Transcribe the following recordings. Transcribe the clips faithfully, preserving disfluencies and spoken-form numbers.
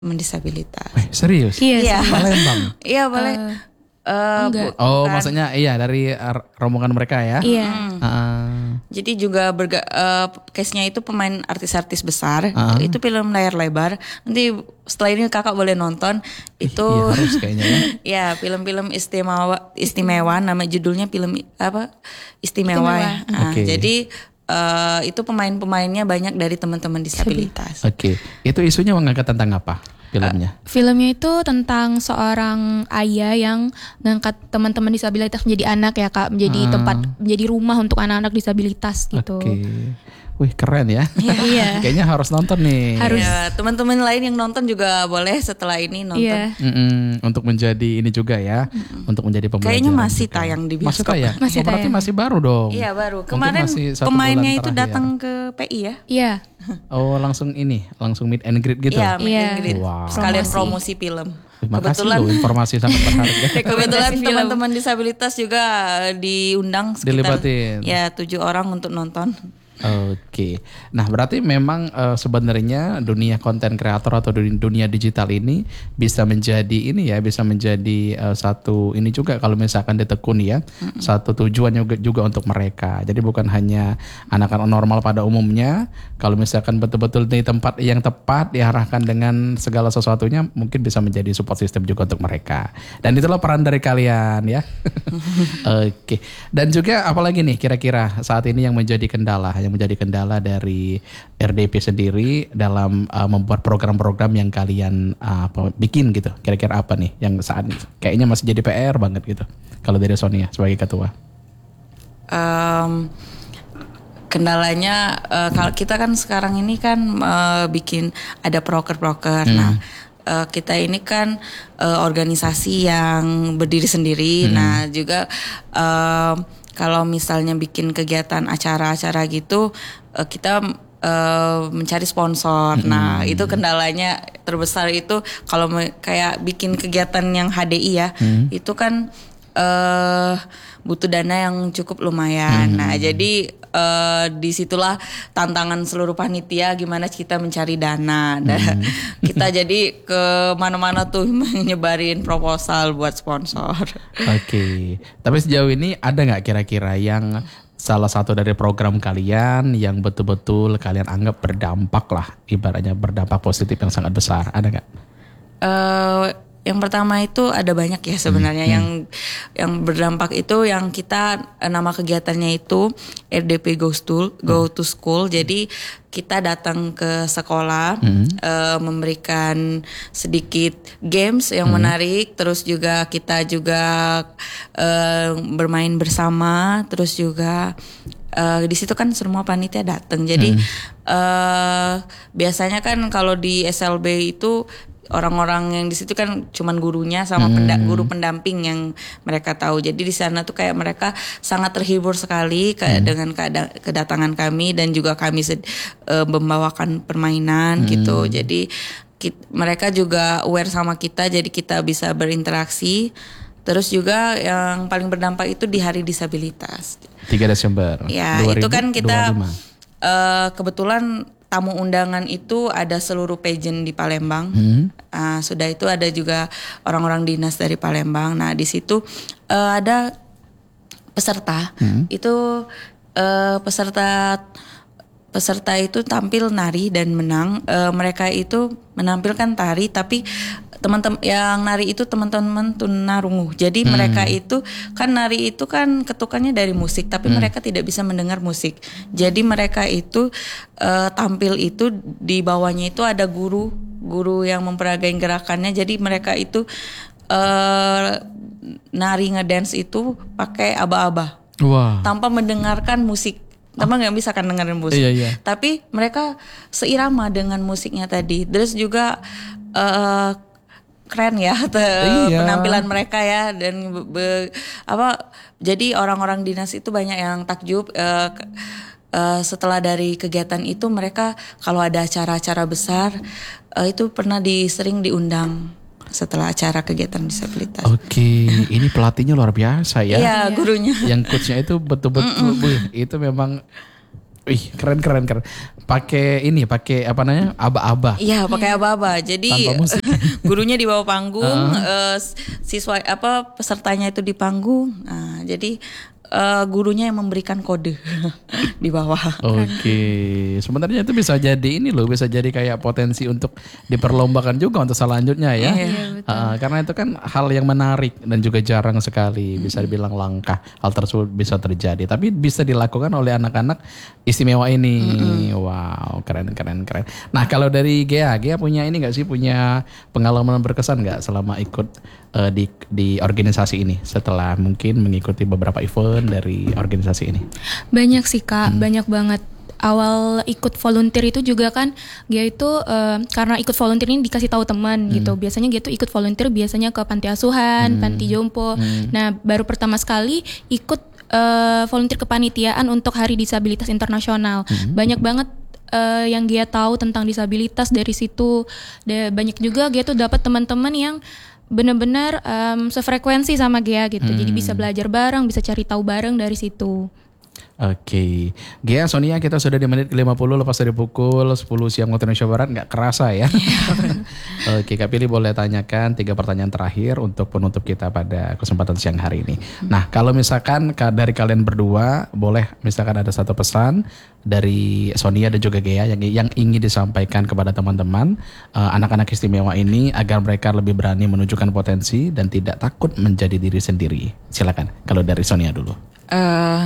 disabilitas. Eh, serius? Iya. Iya. Palembang. Iya boleh. Eh, Eh, enggak. bu- Oh, bukan. maksudnya iya dari uh, rombongan mereka ya? Iya. Ah, Jadi juga berga, eh, case-nya itu pemain artis-artis besar. Ah. Itu film layar lebar. Nanti setelah ini kakak boleh nonton. Itu iya harus kayaknya ya. ya film-film istimewa istimewa. Nama judulnya film apa? Istimewa. Istimewa. Ya. Nah, Oke. Jadi eh, itu pemain-pemainnya banyak dari teman-teman disabilitas. Oke, itu isunya mengangkat tentang apa filmnya? Filmnya itu tentang seorang ayah yang ngangkat teman-teman disabilitas menjadi anak ya Kak, menjadi Ah. tempat, menjadi rumah untuk anak-anak disabilitas gitu. Oke, wih keren ya. Iya. Kayaknya harus nonton nih. Harus. Ya, teman-teman lain yang nonton juga boleh setelah ini nonton. Iya. Mm-mm, untuk menjadi ini juga ya, untuk menjadi pembelajaran. Kayaknya masih juga. tayang di Masih bioskop. tayang? Masih Oh, berarti tayang. masih baru dong. Iya baru. Mungkin Kemarin masih satu pemainnya bulan itu terakhir. datang ke P I ya. Iya. Oh langsung ini, langsung meet and greet gitu. Iya, meet Iya. and greet. Wow. Sekalian Promosi. promosi film. Terima kasih Kebetulan loh, informasi sangat berharga. kebetulan film. teman-teman disabilitas juga diundang sekitar Dilibatin. ya tujuh orang untuk nonton. Oke, nah berarti memang eh, sebenarnya dunia konten kreator atau dunia, dunia digital ini bisa menjadi ini ya, bisa menjadi eh, satu ini juga kalau misalkan ditekuni ya, mm-hmm. satu tujuan juga, juga untuk mereka. Jadi bukan hanya anak-anak normal pada umumnya, kalau misalkan betul-betul di tempat yang tepat diarahkan dengan segala sesuatunya, mungkin bisa menjadi support system juga untuk mereka. Dan itulah peran dari kalian ya. Oke, dan juga apalagi nih kira-kira saat ini yang menjadi kendala, yang menjadi kendala dari R D P sendiri dalam uh, membuat program-program yang kalian uh, apa, bikin gitu. Kira-kira apa nih yang saat ini kayaknya masih jadi P R banget gitu. Kalau dari Sonia sebagai ketua. Em, kendalanya eh, kalau kita kan sekarang ini kan eh, bikin ada proker-proker. Hmm. Nah, eh, kita ini kan eh, organisasi yang berdiri sendiri. Hmm. Nah, juga em, kalau misalnya bikin kegiatan acara-acara gitu, eh, kita eh, mencari sponsor. Hmm. Nah, itu kendalanya terbesar itu kalau me- kayak bikin kegiatan yang H D I ya, Hmm. itu kan eh butuh dana yang cukup lumayan. Hmm. Nah, jadi eh, disitulah tantangan seluruh panitia gimana kita mencari dana. Dan kita jadi ke mana-mana tuh menyebarin proposal buat sponsor. Oke, tapi sejauh ini ada nggak kira-kira yang salah satu dari program kalian yang betul-betul kalian anggap berdampak lah, ibaratnya berdampak positif yang sangat besar, ada nggak? Eh yang pertama itu ada banyak ya sebenarnya Hmm, yang yang berdampak itu yang kita eh, nama kegiatannya itu R D P Go to Go to School. Jadi kita datang ke sekolah Hmm. eh, memberikan sedikit games yang menarik, terus juga kita juga eh, bermain bersama, terus juga eh, di situ kan semua panitia datang. Jadi eh, biasanya kan kalau di S L B itu orang-orang yang di situ kan cuman gurunya sama penda- guru pendamping yang mereka tahu. Jadi di sana tuh kayak mereka sangat terhibur sekali kayak dengan keada- kedatangan kami, dan juga kami sed- eh, membawakan permainan gitu. Jadi kit- mereka juga aware sama kita, jadi kita bisa berinteraksi. Terus juga yang paling berdampak itu di Hari Disabilitas. tiga Desember Ya, dua ribu itu kan kita dua puluh lima. eh, kebetulan tamu undangan itu ada seluruh pageant di Palembang. Hmm. Ah, sudah itu ada juga orang-orang dinas dari Palembang. Nah, di situ eh, ada peserta. Hmm. Itu eh, peserta peserta itu tampil nari dan menang. Eh, mereka itu menampilkan tari, tapi teman-teman yang nari itu teman-teman tunarungu. Jadi Hmm. mereka itu kan nari itu kan ketukannya dari musik, tapi Hmm. mereka tidak bisa mendengar musik. Jadi mereka itu eh, tampil itu di bawahnya itu ada guru, guru yang memperagain gerakannya. Jadi mereka itu eh, nari ngedance itu pakai aba-aba Wah. tanpa mendengarkan musik. Tanpa nggak bisa kan dengerin musik. Iya, iya. Tapi mereka seirama dengan musiknya tadi. Terus juga eh, keren ya te- Iya. penampilan mereka ya, dan be- be- apa jadi orang-orang dinas itu banyak yang takjub eh, ke- eh, setelah dari kegiatan itu mereka kalau ada acara-acara besar eh, itu pernah di sering diundang setelah acara kegiatan disabilitas. Oke, ini pelatihnya luar biasa ya. Iya, gurunya. Yang coachnya itu betul-betul, wih, itu memang Ih, keren keren keren. Pakai ini, pakai apa namanya? Aba-aba. Iya, pakai aba-aba. Jadi Tanpa musik. gurunya di bawah panggung, uh. siswa apa pesertanya itu di panggung. Nah, jadi uh, gurunya yang memberikan kode di bawah. Oke, sebenarnya itu bisa jadi ini loh, bisa jadi kayak potensi untuk diperlombakan juga untuk selanjutnya ya. Iya, betul. Uh, karena itu kan hal yang menarik dan juga jarang sekali, bisa dibilang langka hal tersebut bisa terjadi. Tapi bisa dilakukan oleh anak-anak istimewa ini. Mm-hmm. Wow, keren keren keren. Nah kalau dari Gea, Gea punya ini nggak sih, punya pengalaman berkesan nggak selama ikut uh, di di organisasi ini setelah mungkin mengikuti beberapa event dari organisasi ini? Banyak sih Kak, hmm. banyak banget. Awal ikut volunteer itu juga kan dia itu uh, karena ikut volunteer ini dikasih tahu teman hmm. gitu. Biasanya dia tuh ikut volunteer biasanya ke panti asuhan, hmm. panti jompo. Hmm. Nah, baru pertama sekali ikut uh, volunteer kepanitiaan untuk Hari Disabilitas Internasional. Hmm. Banyak banget uh, yang dia tahu tentang disabilitas dari situ. De, banyak juga dia tuh dapat teman-teman yang benar-benar um, sefrekuensi sama Gea gitu. Hmm. Jadi bisa belajar bareng, bisa cari tahu bareng dari situ. Oke, Gea, Sonia, kita sudah di menit ke lima puluh lepas dari pukul sepuluh siang waktu Indonesia Barat, nggak kerasa ya. Oke, Kak Pili boleh tanyakan tiga pertanyaan terakhir untuk penutup kita pada kesempatan siang hari ini. Nah, kalau misalkan dari kalian berdua, boleh misalkan ada satu pesan dari Sonia dan juga Gea yang, yang ingin disampaikan kepada teman-teman uh, anak-anak istimewa ini agar mereka lebih berani menunjukkan potensi dan tidak takut menjadi diri sendiri. Silakan, kalau dari Sonia dulu. Uh,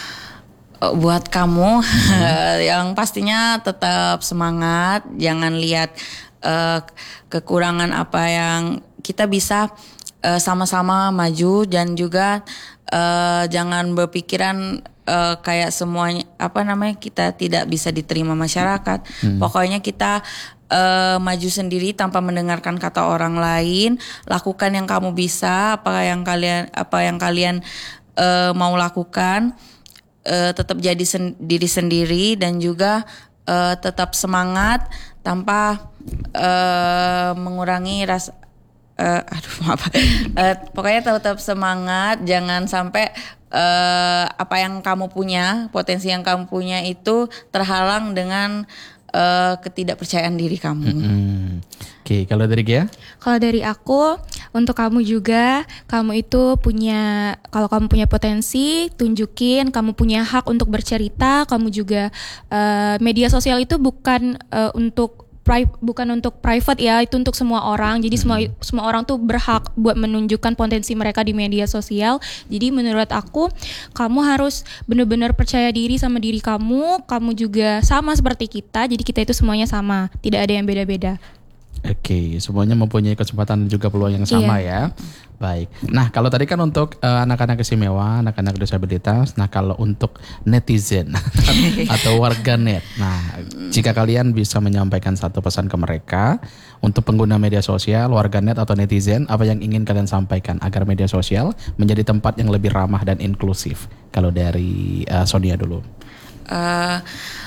buat kamu hmm. yang pastinya tetap semangat, jangan lihat uh, kekurangan apa yang kita bisa uh, sama-sama maju, dan juga uh, jangan berpikiran uh, kayak semuanya apa namanya kita tidak bisa diterima masyarakat. Hmm. Pokoknya kita uh, maju sendiri tanpa mendengarkan kata orang lain, lakukan yang kamu bisa, apa yang kalian apa yang kalian uh, mau lakukan. Uh, tetap jadi sen- diri sendiri, dan juga uh, tetap semangat tanpa uh, mengurangi rasa uh, aduh maaf uh, pokoknya tetap semangat, jangan sampai uh, apa yang kamu punya, potensi yang kamu punya itu terhalang dengan uh, ketidakpercayaan diri kamu. Mm-hmm. Oke, kalau dari Gea? Kalau dari aku, untuk kamu juga, kamu itu punya, kalau kamu punya potensi, tunjukin, kamu punya hak untuk bercerita, kamu juga, uh, media sosial itu bukan uh, untuk pri- bukan untuk private ya, itu untuk semua orang. Jadi hmm. semua semua orang tuh berhak buat menunjukkan potensi mereka di media sosial. Jadi menurut aku, kamu harus benar-benar percaya diri sama diri kamu, kamu juga sama seperti kita, jadi kita itu semuanya sama, tidak ada yang beda-beda. Oke, semuanya mempunyai kesempatan dan juga peluang yang sama iya. ya. Baik. Nah, kalau tadi kan untuk uh, anak-anak istimewa, anak-anak disabilitas. Nah, kalau untuk netizen atau warganet. Nah, jika kalian bisa menyampaikan satu pesan ke mereka untuk pengguna media sosial, warganet atau netizen, apa yang ingin kalian sampaikan agar media sosial menjadi tempat yang lebih ramah dan inklusif? Kalau dari uh, Sonia dulu. Uh,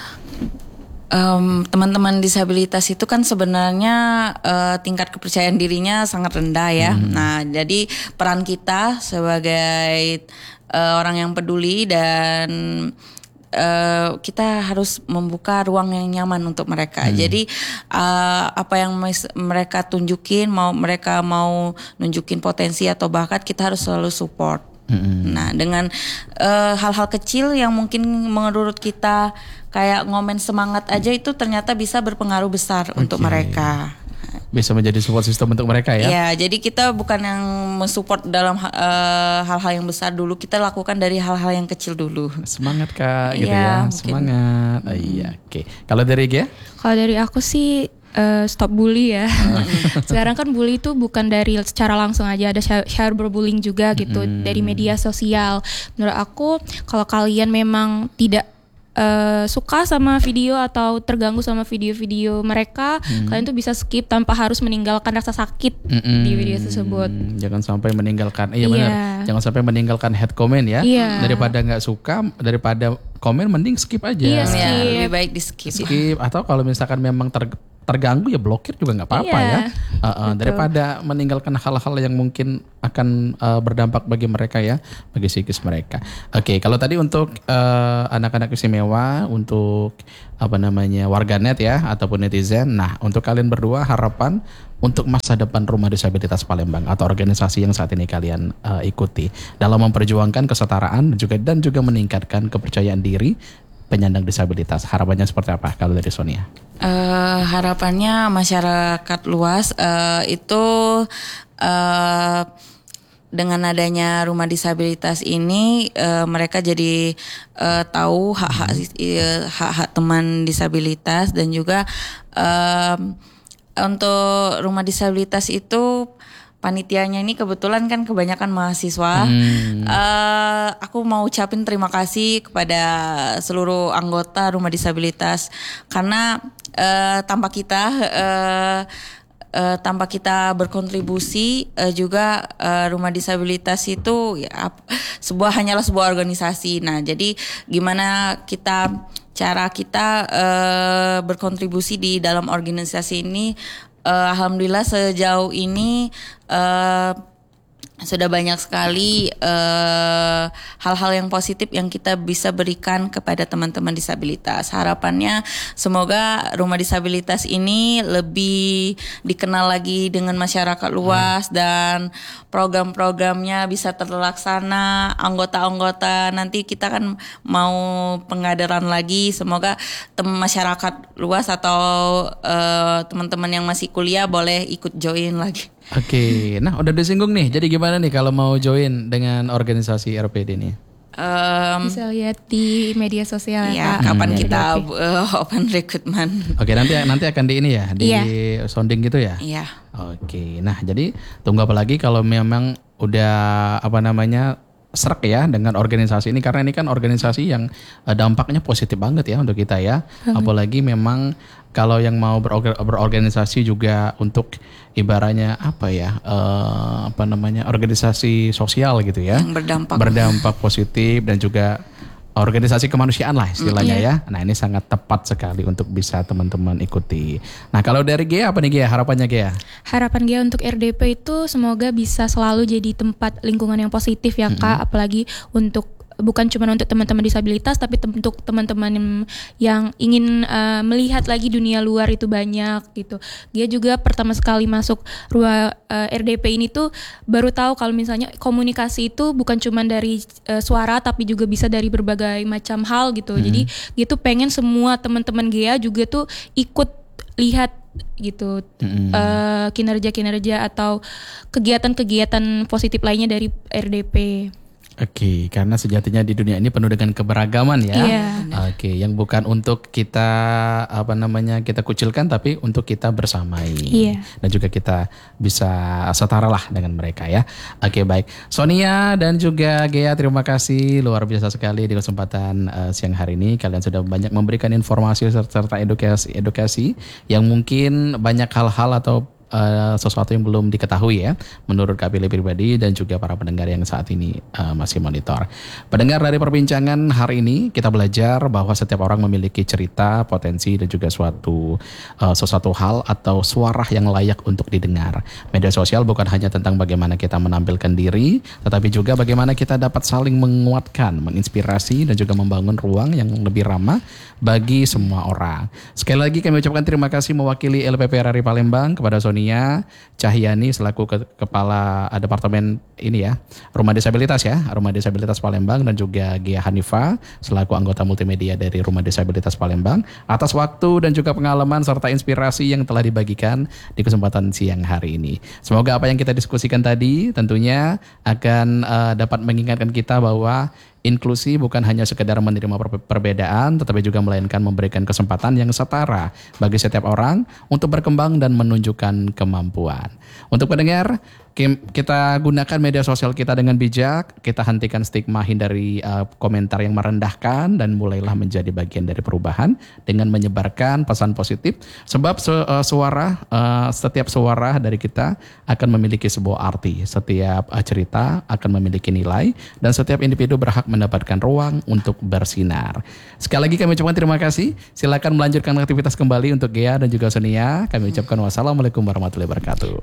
Um, teman-teman disabilitas itu kan sebenarnya uh, tingkat kepercayaan dirinya sangat rendah ya. Hmm. Nah, jadi peran kita sebagai uh, orang yang peduli dan uh, kita harus membuka ruang yang nyaman untuk mereka. Hmm. Jadi uh, apa yang mes- mereka tunjukin, mau mereka mau nunjukin potensi atau bakat, kita harus selalu support. Hmm. Nah, dengan uh, hal-hal kecil yang mungkin menurut kita kayak ngomen semangat aja, itu ternyata bisa berpengaruh besar okay. untuk mereka. Bisa menjadi support system untuk mereka ya? Ya, jadi kita bukan yang mensupport dalam uh, hal-hal yang besar dulu, kita lakukan dari hal-hal yang kecil dulu. Semangat Kak, gitu ya, ya. Semangat. Oh, iya, oke. Okay. Kalau dari Gea? Kalau dari aku sih uh, stop bully ya. Sekarang kan bully itu bukan dari secara langsung aja, ada cyberbullying juga gitu hmm. dari media sosial. Menurut aku, kalau kalian memang tidak Uh, suka sama video atau terganggu sama video-video mereka, hmm. kalian tuh bisa skip tanpa harus meninggalkan rasa sakit Mm-mm. di video tersebut. Jangan sampai meninggalkan, iya yeah. benar. Jangan sampai meninggalkan head comment ya. Yeah. Daripada nggak suka, daripada komen mending skip aja. Iya, skip. Ya, lebih baik di skip. Skip atau kalau misalkan memang ter terganggu ya blokir juga nggak apa-apa Iya, ya. Uh, uh, daripada meninggalkan hal-hal yang mungkin akan uh, berdampak bagi mereka ya, bagi psikis mereka. Oke, okay, kalau tadi untuk uh, anak-anak istimewa, untuk apa namanya warganet ya ataupun netizen. Nah, untuk kalian berdua harapan untuk masa depan Rumah Disabilitas Palembang atau organisasi yang saat ini kalian uh, ikuti dalam memperjuangkan kesetaraan dan juga dan juga meningkatkan kepercayaan diri penyandang disabilitas. Harapannya seperti apa kalau dari Sonia? Uh, harapannya masyarakat luas uh, itu uh, dengan adanya rumah disabilitas ini uh, mereka jadi uh, tahu hak-hak uh, hak-hak teman disabilitas dan juga uh, untuk rumah disabilitas itu panitianya ini kebetulan kan kebanyakan mahasiswa. Hmm. Uh, aku mau ucapin terima kasih kepada seluruh anggota rumah disabilitas karena uh, tanpa kita, uh, uh, tanpa kita berkontribusi uh, juga uh, rumah disabilitas itu ya sebuah hanyalah sebuah organisasi. Nah, jadi gimana kita cara kita uh, berkontribusi di dalam organisasi ini. Uh, Alhamdulillah sejauh ini uh, sudah banyak sekali uh, hal-hal yang positif yang kita bisa berikan kepada teman-teman disabilitas. Harapannya semoga rumah disabilitas ini lebih dikenal lagi dengan masyarakat luas hmm. dan program-programnya bisa terlaksana. Anggota-anggota nanti kita kan mau pengadaran lagi. Semoga teman masyarakat luas atau uh, teman-teman yang masih kuliah boleh ikut join lagi. Oke, nah udah disinggung nih. Jadi gimana nih kalau mau join dengan organisasi R P D nih? Um, Bisa lihat di media sosial ya. Kak. Kapan hmm. kita uh, open recruitment? Oke, nanti nanti akan di ini ya, di yeah. sounding gitu ya. Iya. Oke, nah jadi tunggu apa lagi kalau memang udah apa namanya serak ya dengan organisasi ini karena ini kan organisasi yang uh, dampaknya positif banget ya untuk kita ya. Hmm. Apalagi memang kalau yang mau berorga, berorganisasi juga untuk ibaratnya apa ya uh, apa namanya organisasi sosial gitu ya. Yang berdampak berdampak positif dan juga organisasi kemanusiaan lah istilahnya mm, yeah. ya. Nah ini sangat tepat sekali untuk bisa teman-teman ikuti. Nah kalau dari Gea apa nih Gea harapannya Gea? Harapan Gea untuk R D P itu semoga bisa selalu jadi tempat lingkungan yang positif ya mm-hmm. Kak. Apalagi untuk bukan cuma untuk teman-teman disabilitas tapi tem- untuk teman-teman yang ingin uh, melihat lagi dunia luar itu banyak gitu. Dia juga pertama sekali masuk ruang uh, R D P ini tuh baru tahu kalau misalnya komunikasi itu bukan cuma dari uh, suara tapi juga bisa dari berbagai macam hal gitu. Hmm. Jadi dia tuh pengen semua teman-teman Gea juga tuh ikut lihat gitu hmm. uh, kinerja-kinerja atau kegiatan-kegiatan positif lainnya dari R D P. Oke, karena sejatinya di dunia ini penuh dengan keberagaman ya. Iya. Oke, yang bukan untuk kita apa namanya kita kucilkan, tapi untuk kita bersamai. Iya. Dan juga kita bisa setara lah dengan mereka ya. Oke, baik. Sonia dan juga Gea, terima kasih luar biasa sekali di kesempatan uh, siang hari ini. Kalian sudah banyak memberikan informasi serta edukasi-edukasi yang mungkin banyak hal-hal atau Uh, sesuatu yang belum diketahui ya menurut Kak Pilih pribadi dan juga para pendengar yang saat ini uh, masih monitor. Pendengar dari perbincangan hari ini kita belajar bahwa setiap orang memiliki cerita, potensi dan juga suatu uh, sesuatu hal atau suara yang layak untuk didengar. Media sosial bukan hanya tentang bagaimana kita menampilkan diri, tetapi juga bagaimana kita dapat saling menguatkan, menginspirasi dan juga membangun ruang yang lebih ramah bagi semua orang. Sekali lagi kami ucapkan terima kasih mewakili L P P R R I Palembang kepada Sonia Cahyani selaku ke, kepala departemen ini ya Rumah Disabilitas ya Rumah Disabilitas Palembang dan juga Gea Hanifa selaku anggota multimedia dari Rumah Disabilitas Palembang atas waktu dan juga pengalaman serta inspirasi yang telah dibagikan di kesempatan siang hari ini. Semoga apa yang kita diskusikan tadi tentunya akan uh, dapat mengingatkan kita bahwa inklusi bukan hanya sekedar menerima perbedaan, tetapi juga melainkan memberikan kesempatan yang setara bagi setiap orang untuk berkembang dan menunjukkan kemampuan. Untuk pendengar, Kita gunakan media sosial kita dengan bijak, kita hentikan stigma, hindari uh, komentar yang merendahkan, dan mulailah menjadi bagian dari perubahan dengan menyebarkan pesan positif. Sebab su- uh, suara, uh, setiap suara dari kita akan memiliki sebuah arti, setiap uh, cerita akan memiliki nilai, dan setiap individu berhak mendapatkan ruang untuk bersinar. Sekali lagi kami ucapkan terima kasih. Silakan melanjutkan aktivitas kembali untuk Ghea dan juga Sonia. Kami ucapkan wassalamualaikum warahmatullahi wabarakatuh.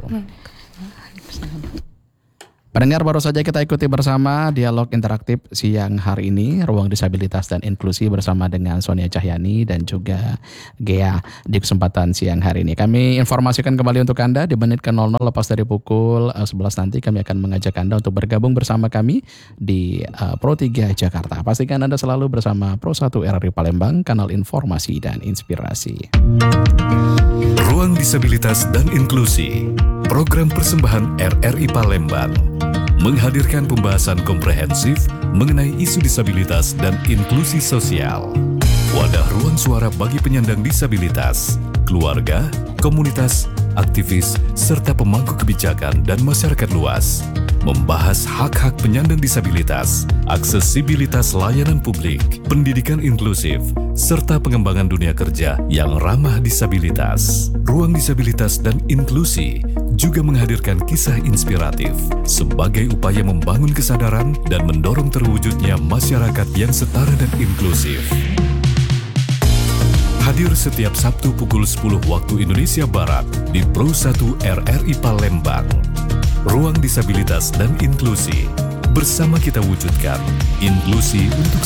Pendengar, baru saja kita ikuti bersama dialog interaktif siang hari ini, Ruang Disabilitas dan Inklusi bersama dengan Sonia Cahyani dan juga Ghea di kesempatan siang hari ini. Kami informasikan kembali untuk Anda di menit ke nol nol lepas dari pukul sebelas nanti kami akan mengajak Anda untuk bergabung bersama kami di uh, Pro tiga Jakarta. Pastikan Anda selalu bersama Pro satu R R I Palembang, kanal informasi dan inspirasi. Ruang Disabilitas dan Inklusi, program persembahan R R I Palembang, menghadirkan pembahasan komprehensif mengenai isu disabilitas dan inklusi sosial. Wadah ruang suara bagi penyandang disabilitas, keluarga, komunitas, aktivis, serta pemangku kebijakan dan masyarakat luas. Membahas hak-hak penyandang disabilitas, aksesibilitas layanan publik, pendidikan inklusif, serta pengembangan dunia kerja yang ramah disabilitas. Ruang Disabilitas dan Inklusi juga menghadirkan kisah inspiratif sebagai upaya membangun kesadaran dan mendorong terwujudnya masyarakat yang setara dan inklusif. Hadir setiap Sabtu pukul sepuluh waktu Indonesia Barat di Pro satu R R I Palembang. Ruang Disabilitas dan Inklusi. Bersama kita wujudkan inklusi untuk